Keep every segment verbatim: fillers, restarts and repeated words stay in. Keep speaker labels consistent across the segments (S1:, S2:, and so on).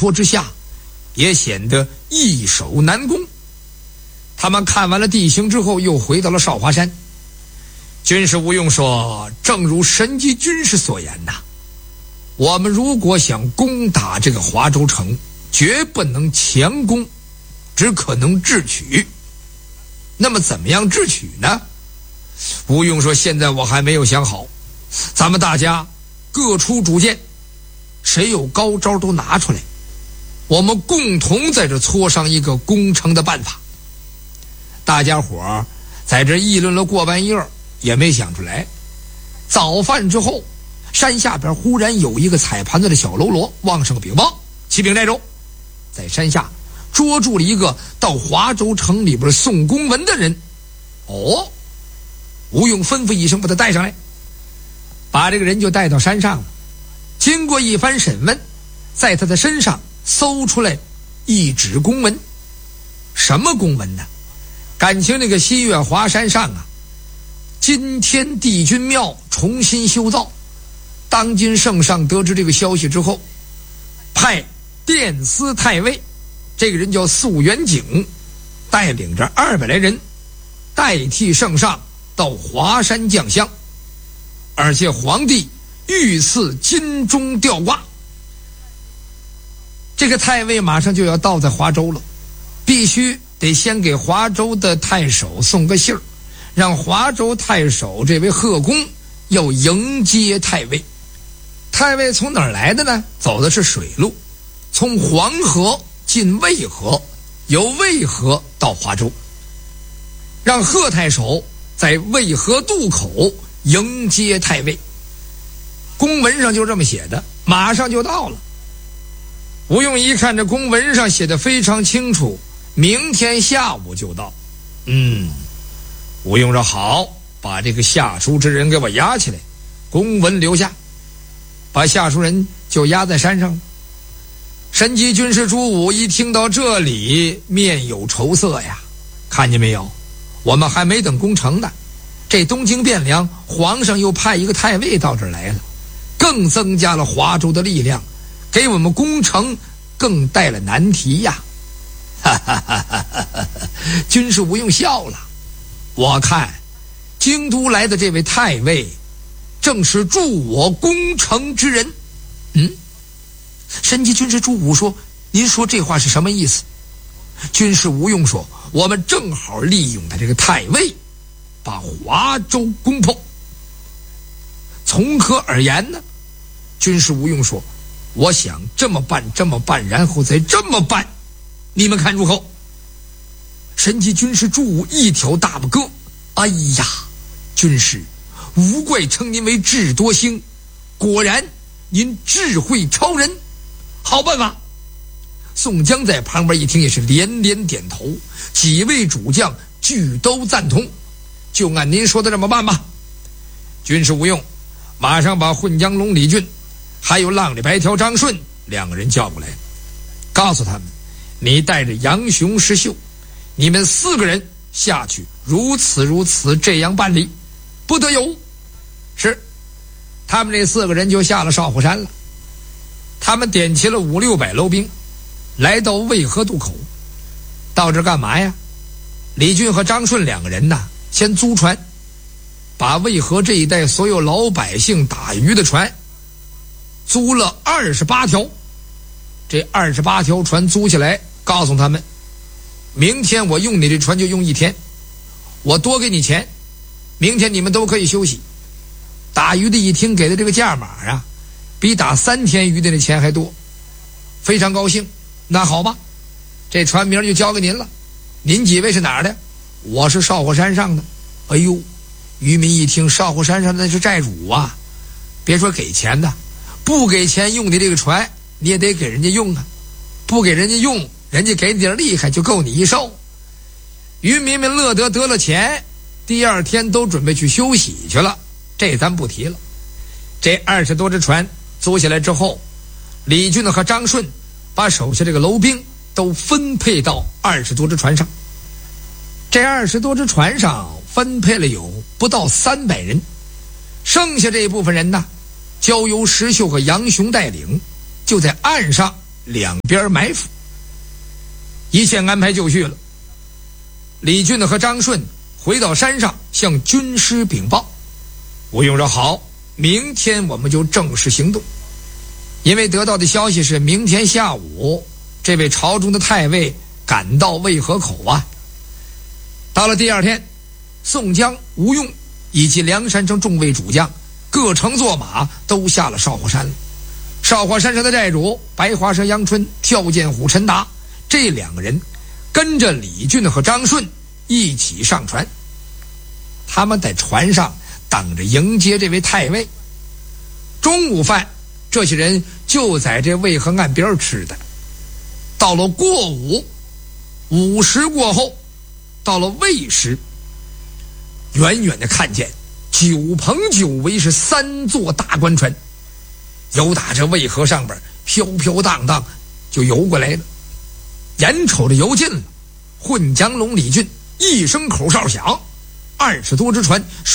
S1: 托之下，也显得易守难攻。他们看完了地形之后，又回到了少华山。军师吴用说：“正如神机军师所言呐，我们如果想攻打这个华州城，绝不能强攻，只可能智取。那么怎么样智取呢？”吴用说：“现在我还没有想好，咱们大家各出主见，谁有高招都拿出来，我们共同在这磋商一个攻城的办法。”大家伙儿在这议论了过半夜，也没想出来。早饭之后，山下边忽然有一个踩盘子的小喽啰望上个禀报：“启禀寨主，在山下捉住了一个到华州城里边送公文的人。”哦，吴用吩咐一声，把他带上来，把这个人就带到山上了。经过一番审问，在他的身上搜出来一纸公文。什么公文呢？感情那个西岳华山上啊，今天帝君庙重新修造，当今圣上得知这个消息之后，派殿司太尉，这个人叫肃元景，带领着二百来人，代替圣上到华山降香，而且皇帝御赐金钟吊挂。这个太尉马上就要到在华州了，必须得先给华州的太守送个信儿，让华州太守这位贺公要迎接太尉。太尉从哪儿来的呢？走的是水路，从黄河进渭河，由渭河到华州，让贺太守在渭河渡口迎接太尉。公文上就这么写的，马上就到了。吴用一看这公文上写的非常清楚，明天下午就到。嗯，吴用说好，把这个下书之人给我押起来，公文留下。把下书人就押在山上。神机军师朱武一听到这里，面有愁色呀。看见没有，我们还没等攻城呢，这东京汴梁皇上又派一个太尉到这儿来了，更增加了华州的力量，给我们攻城更带了难题呀。哈哈哈哈哈哈！军师吴用笑了，我看京都来的这位太尉正是助我攻城之人。嗯，神机军师朱武说：“您说这话是什么意思？”军师吴用说：“我们正好利用他这个太尉，把华州攻破。”从何而言呢？军师吴用说：“我想这么办，这么办，然后再这么办，你们看如何？”神机军师朱武一挑大拇哥：“哎呀，军师，无怪称您为智多星，果然您智慧超人，好办法。”宋江在旁边一听也是连连点头，几位主将俱都赞同，就按您说的这么办吧。军师吴用马上把混江龙李俊还有浪里白条张顺两个人叫过来，告诉他们：你带着杨雄、石秀，你们四个人下去如此如此这样办理，不得有误。是，他们这四个人就下了少虎山了。他们点齐了五六百楼兵，来到渭河渡口。到这干嘛呀？李俊和张顺两个人呢，先租船，把渭河这一带所有老百姓打鱼的船租了二十八条。这二十八条船租下来，告诉他们：明天我用你这船就用一天，我多给你钱，明天你们都可以休息。打鱼的一听给的这个价码啊，比打三天鱼的那钱还多，非常高兴。那好吧，这船名就交给您了。您几位是哪儿的？我是少虎山上的。哎呦，渔民一听少虎山上的那是寨主啊，别说给钱的，不给钱用的这个船你也得给人家用啊，不给人家用，人家给你点厉害就够你一受。渔民们乐得得了钱，第二天都准备去休息去了，这咱不提了。这二十多只船租下来之后，李俊和张顺把手下这个楼兵都分配到二十多只船上。这二十多只船上分配了有不到三百人，剩下这一部分人呢，交由石秀和杨雄带领，就在岸上两边埋伏。一切安排就绪了，李俊和张顺回到山上向军师禀报。吴用说好，明天我们就正式行动。因为得到的消息是明天下午这位朝中的太尉赶到渭河口啊。到了第二天，宋江、吴用以及梁山城众位主将各乘坐马都下了少华山了。少华山上的寨主白华山杨春、跳涧虎陈达这两个人跟着李俊和张顺一起上船。他们在船上等着迎接这位太尉。中午饭这些人就在这渭河岸边吃的。到了过午，午时过后，到了未时，远远的看见九棚九围是三座大官船，由打这渭河上边飘飘荡荡就游过来了。眼瞅着游近了，混江龙李俊一声口哨响，二十多只船唰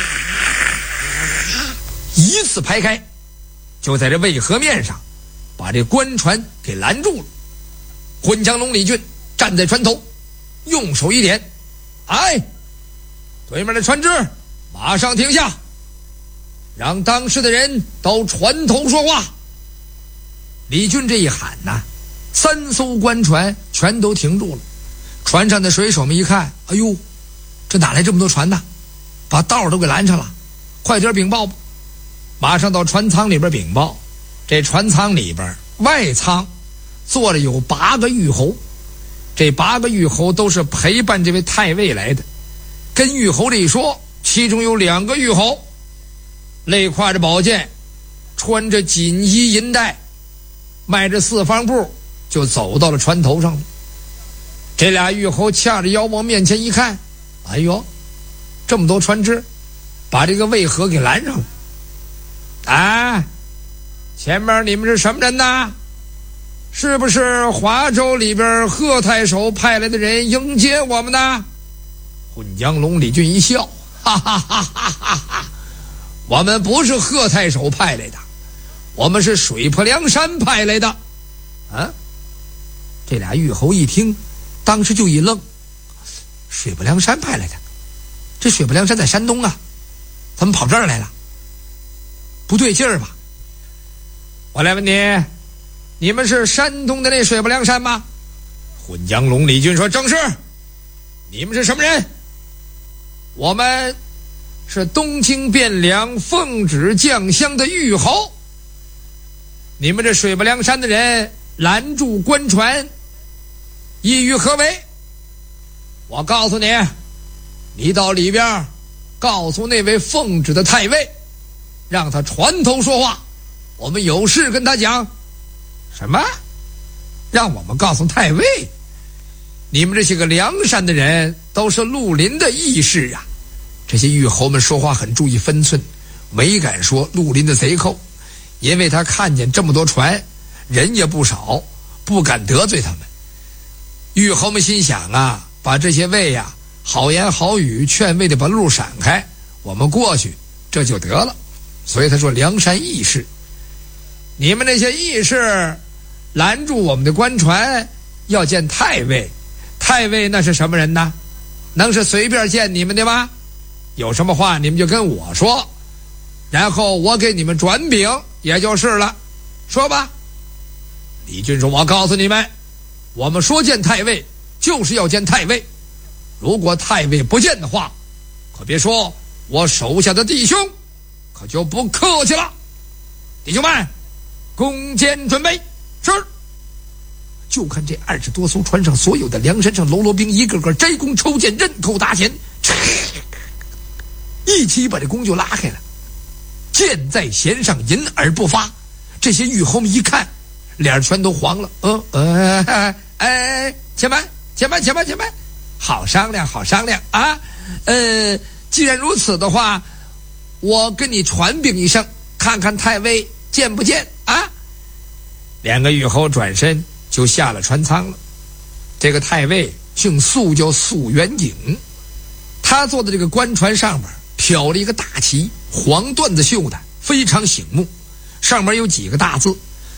S1: 一次排开，就在这渭河面上把这官船给拦住了。混江龙李俊站在船头，用手一点，哎，对面的船只马上停下，让当时的人到船头说话。李俊这一喊呐，三艘官船全都停住了。船上的水手们一看，哎呦，这哪来这么多船呢？把道都给拦上了，快点禀报吧。马上到船舱里边禀报。这船舱里边外舱坐着有八个御侯，这八个御侯都是陪伴这位太尉来的。跟御侯这一说，其中有两个御侯肋挎着宝剑，穿着锦衣银带，迈着四方步就走到了船头上了。这俩御侯掐着腰往面前一看，哎呦，这么多船只把这个渭河给拦上了。啊，前面你们是什么人呐？是不是华州里边贺太守派来的人迎接我们呢？混江龙李俊一笑，哈哈哈哈哈哈，我们不是贺太守派来的，我们是水泊梁山派来的。啊，这俩御侯一听，当时就一愣，水泊梁山派来的？这水泊梁山在山东啊，怎么跑这儿来了？不对劲儿吧？我来问你，你们是山东的那水泊梁山吗？混江龙李俊说正是。你们是什么人？我们是东京汴梁奉旨将相的御侯。你们这水泊梁山的人拦住官船，意欲何为？我告诉你，你到里边告诉那位奉旨的太尉，让他船头说话，我们有事跟他讲。什么？让我们告诉太尉？你们这些个梁山的人都是绿林的义士啊！这些御侯们说话很注意分寸，没敢说绿林的贼寇，因为他看见这么多船，人也不少，不敢得罪他们。御侯们心想啊，把这些尉呀、啊、好言好语劝慰的把路闪开，我们过去这就得了。所以他说梁山义士，你们那些义士拦住我们的官船，要见太尉。太尉那是什么人呢？能是随便见你们的吗？有什么话你们就跟我说，然后我给你们转禀也就是了。说吧。李俊说，我告诉你们，我们说见太尉就是要见太尉，如果太尉不见的话，可别说我手下的弟兄可就不客气了。弟兄们，弓箭准备。是。就看这二十多艘船上所有的梁山上喽啰兵一个个摘弓抽箭，认口打弦，一起把这弓就拉开了，箭在弦上，引而不发。这些御侯们一看，脸全都黄了。嗯呃哎，且慢且慢且慢且慢，好商量好商量啊！呃，既然如此的话，我跟你传禀一声，看看太尉见不见啊？两个御侯转身就下了船舱了。这个太尉姓苏，叫苏元景，他坐的这个官船上面飘了一个大旗，黄缎子绣的，非常醒目，上面有几个大字，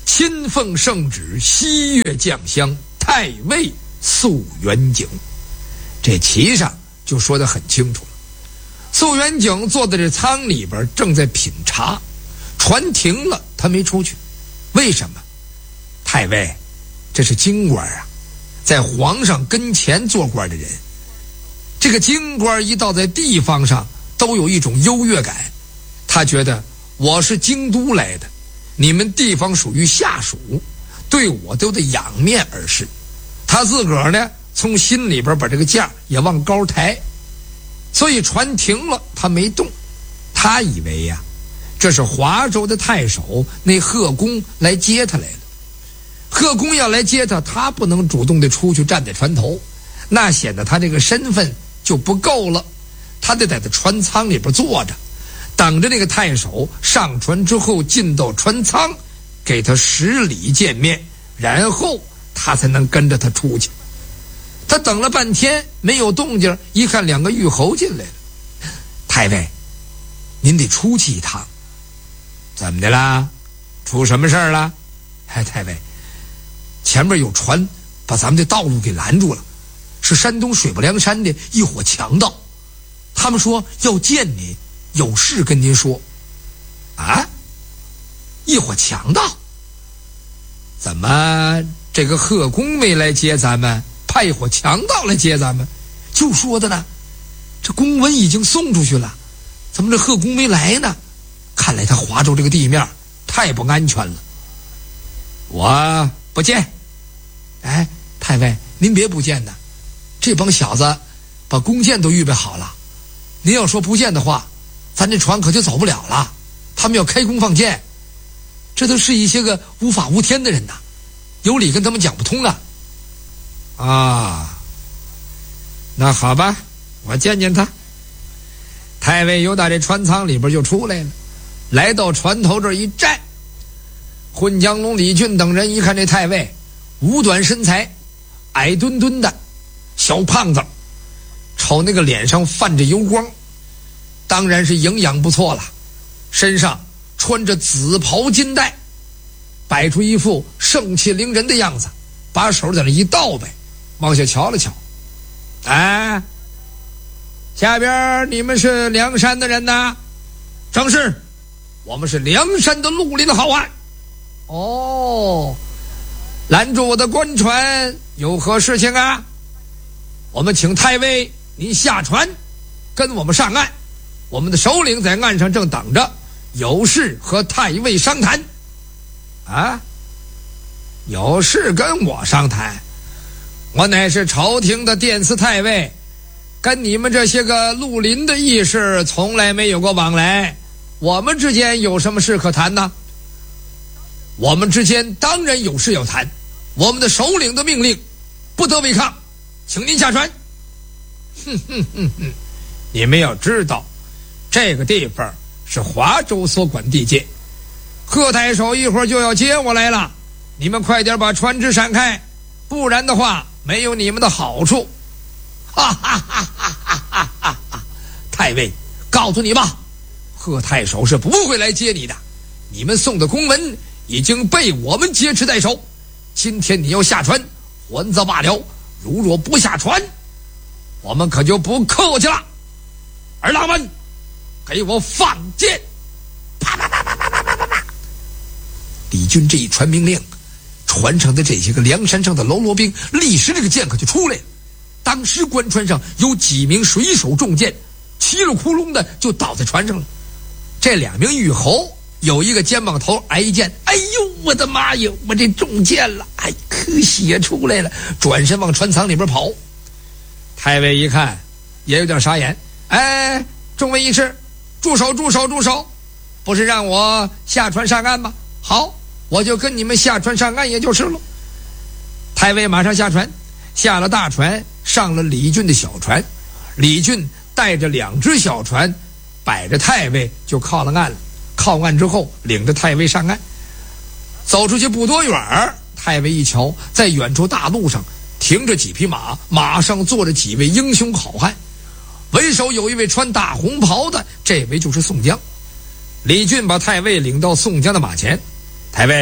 S1: 亲奉圣旨，西岳将相太尉肃元景。这旗上就说得很清楚了。肃元景坐在这舱里边，正在品茶，船停了，他没出去。为什么？太尉，这是京官啊，在皇上跟前做官的人。这个京官一到在地方上，都有一种优越感。他觉得我是京都来的，你们地方属于下属，对我都得仰面而视。他自个儿呢，从心里边把这个价也往高抬。所以船停了，他没动。他以为呀、啊，这是华州的太守那贺公来接他来了。贺公要来接他，他不能主动的出去站在船头，那显得他这个身份就不够了。他得在这船舱里边坐着，等着那个太守上船之后进到船舱，给他施礼见面，然后他才能跟着他出去。他等了半天没有动静，一看两个御侯进来了。太尉，您得出去一趟。怎么的啦？出什么事儿了？哎，太尉，前面有船把咱们的道路给拦住了，是山东水泊梁山的一伙强盗，他们说要见您，有事跟您说。啊？一伙强盗？怎么这个贺公没来接咱们，派一伙强盗来接咱们？就说的呢，这公文已经送出去了，怎么这贺公没来呢？看来他华州这个地面太不安全了。我不见。哎，太尉，您别不见呐，这帮小子把弓箭都预备好了，您要说不见的话，咱这船可就走不了了。他们要开弓放箭，这都是一些个无法无天的人呐，有理跟他们讲不通啊。啊，那好吧，我见见他。太尉由打这船舱里边就出来了，来到船头这儿一站。混江龙李俊等人一看这太尉，五短身材，矮墩墩的小胖子，瞅那个脸上泛着油光，当然是营养不错了。身上穿着紫袍金带，摆出一副盛气凌人的样子，把手在那一倒摆，往下瞧了瞧。哎，下边你们是梁山的人呐？正是，我们是梁山的绿林好汉。哦，拦住我的官船有何事情啊？我们请太尉您下船跟我们上岸，我们的首领在岸上正等着，有事和太尉商谈。啊，有事跟我商谈？我乃是朝廷的殿司太尉，跟你们这些个绿林的义士从来没有过往来，我们之间有什么事可谈呢？我们之间当然有事要谈，我们的首领的命令不得违抗，请您下船。哼哼哼哼，你们要知道，这个地方是华州所管地界，贺太守一会儿就要接我来了，你们快点把船只闪开，不然的话没有你们的好处。哈哈哈哈哈哈哈！太尉，告诉你吧，贺太守是不会来接你的，你们送的公文已经被我们劫持在手，今天你要下船还则罢了，如若不下船，我们可就不客气了。儿郎们，给我放箭！啪啪啪啪啪啪啪啪啪！李军这一传命令，船上的这些个梁山上的喽啰兵立时这个剑可就出来了。当时官船上有几名水手中箭，七了窟窿的就倒在船上了。这两名御侯有一个肩膀头挨一箭，哎呦我的妈呀，我这中箭了，哎，可血出来了，转身往船舱里边跑。太尉一看也有点傻眼，哎，众位义士，住手住手住手，不是让我下船上岸吗？好，我就跟你们下船上岸也就是了。太尉马上下船，下了大船，上了李俊的小船，李俊带着两只小船摆着太尉就靠了岸了。靠岸之后领着太尉上岸，走出去不多远儿，太尉一瞧，在远处大路上停着几匹马，马上坐着几位英雄好汉，为首有一位穿大红袍的，这位就是宋江。李俊把太尉领到宋江的马前，太尉，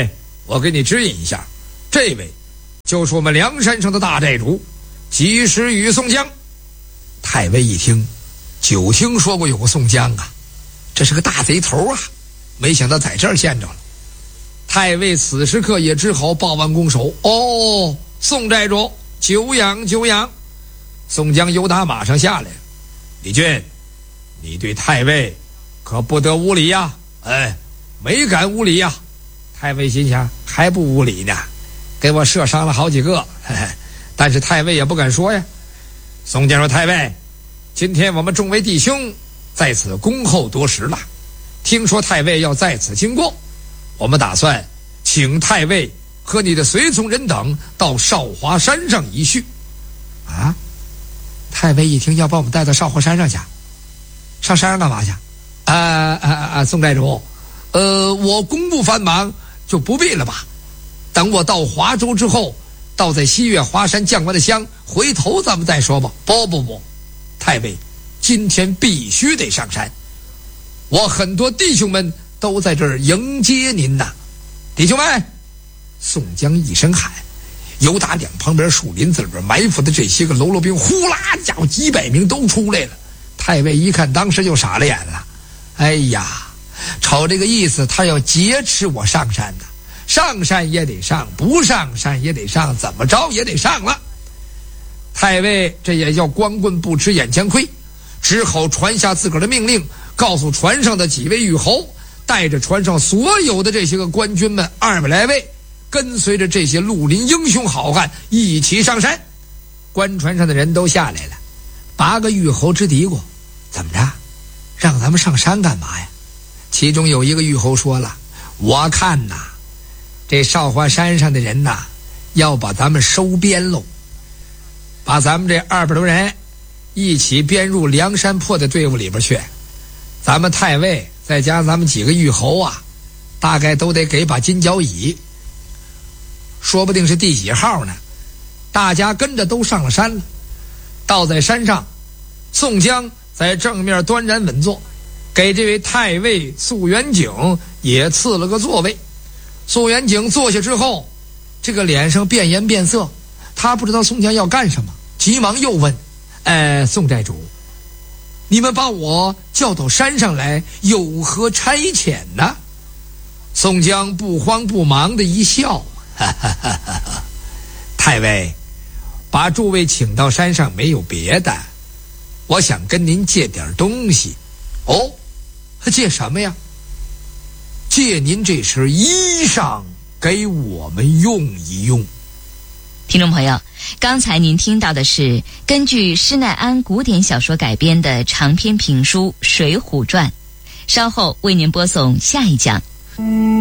S1: 我给你指引一下，这位就是我们梁山上的大寨主及时雨宋江。太尉一听，久听说过有个宋江啊，这是个大贼头啊，没想到在这儿见着了。太尉此时刻也只好抱完拱手，哦，宋寨主久仰久仰。宋江由打马上下来，李俊，你对太尉可不得无礼呀！哎，没敢无礼呀！太尉心想，还不无礼呢，给我射伤了好几个，嘿嘿，但是太尉也不敢说呀。宋江说，太尉，今天我们众位弟兄在此恭候多时了，听说太尉要在此经过，我们打算请太尉和你的随从人等到少华山上一叙。啊，太尉一听要把我们带到少华山上去，上山上干嘛去？啊啊啊！宋寨主，呃，我公务繁忙，就不必了吧。等我到华州之后，到在西岳华山降完的香，回头咱们再说吧。不不不，太尉，今天必须得上山。我很多弟兄们都在这儿迎接您呐，弟兄们！宋江一声喊，由打两旁边树林子里边埋伏的这些个喽啰兵，呼啦家伙几百名都出来了。太尉一看，当时就傻了眼了。哎呀，瞅这个意思，他要劫持我上山的，上山也得上，不上山也得上，怎么着也得上了。太尉这也叫光棍不吃眼前亏，只好传下自个儿的命令，告诉船上的几位御侯，带着船上所有的这些个官军们二百来位，跟随着这些绿林英雄好汉一起上山。官船上的人都下来了，八个御侯直嘀咕，怎么着，让咱们上山干嘛呀？其中有一个御侯说了，我看呐，这少华山上的人呐，要把咱们收编喽，把咱们这二百多人一起编入梁山泊的队伍里边去。咱们太尉再加上咱们几个御侯啊，大概都得给把金角椅，说不定是第几号呢。大家跟着都上了山了，到在山上，宋江在正面端然稳坐，给这位太尉素元景也赐了个座位。素元景坐下之后，这个脸上变颜变色，他不知道宋江要干什么，急忙又问，呃，宋寨主，你们把我叫到山上来，有何差遣呢？宋江不慌不忙的一笑，哈哈哈哈，太尉，把诸位请到山上没有别的，我想跟您借点东西。哦，借什么呀？借您这身衣裳给我们用一用。
S2: 听众朋友，刚才您听到的是根据施耐庵古典小说改编的长篇评书《水浒传》，稍后为您播送下一讲。